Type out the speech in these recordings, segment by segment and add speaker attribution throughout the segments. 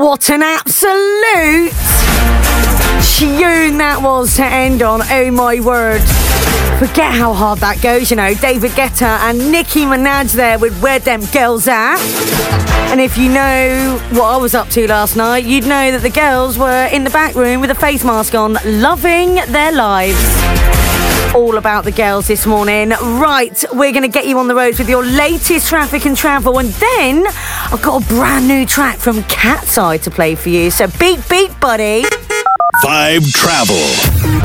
Speaker 1: What an absolute tune that was to end on. Oh my word. Forget how hard that goes, you know. David Guetta and Nicki Minaj there with Where Them Girls At. And if you know what I was up to last night, you'd know that the girls were in the back room with a face mask on, loving their lives. All about the girls this morning. Right, we're going to get you on the roads with your latest traffic and travel, and then I've got a brand new track from Cat's Eye to play for you. So beat, buddy.
Speaker 2: Vibe Travel.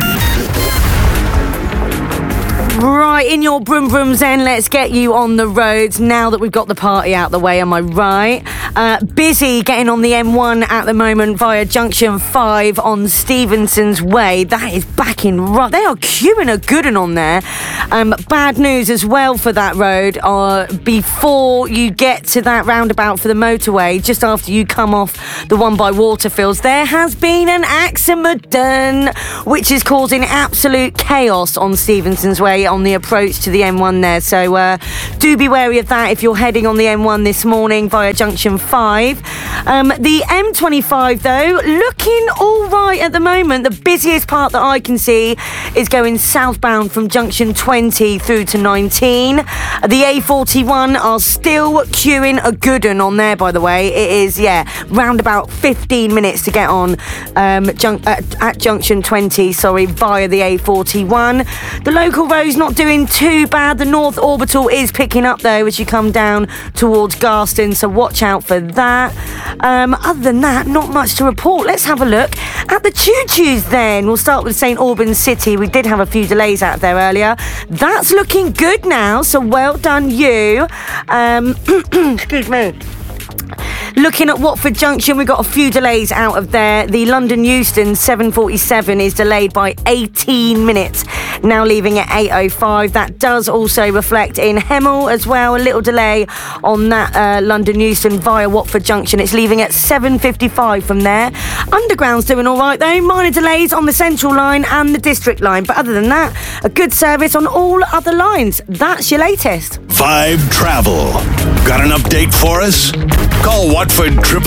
Speaker 1: Right, in your broom brooms then, let's get you on the roads now that we've got the party out the way, am I right? Busy getting on the M1 at the moment via Junction 5 on Stevenson's Way. That is back in right. They are queuing a good one on there. Bad news as well for that road. Before you get to that roundabout for the motorway, just after you come off the one by Waterfields, there has been an accident which is causing absolute chaos on Stevenson's Way on the approach to the M1 there. So do be wary of that if you're heading on the M1 this morning via Junction 5. The M25 though, looking all right at the moment. The busiest part that I can see is going southbound from Junction 20 through to 19. The A41 are still queuing a good one on there, by the way. It is, round about 15 minutes to get on at Junction 20, via the A41. The local road's not doing too bad. The North Orbital is picking up though as you come down towards Garston, so watch out for that. Other than that, not much to report. Let's have a look at the choo-choos then. We'll start with St Albans City. We did have a few delays out there earlier. That's looking good now, so well done you. Excuse me. Looking at Watford Junction, we've got a few delays out of there. The London Euston 747 is delayed by 18 minutes, now leaving at 8:05. That does also reflect in Hemel as well. A little delay on that London Euston via Watford Junction. It's leaving at 7:55 from there. Underground's doing all right though. Minor delays on the Central line and the District line. But other than that, a good service on all other lines. That's your latest.
Speaker 2: Vibe Travel. Got an update for us? Call Watford